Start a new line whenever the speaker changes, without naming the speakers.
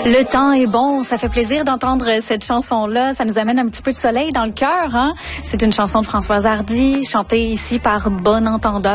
Le temps est bon, ça fait plaisir d'entendre cette chanson-là. Ça nous amène un petit peu de soleil dans le cœur, hein? C'est une chanson de Françoise Hardy, chantée ici par Bon Entendeur.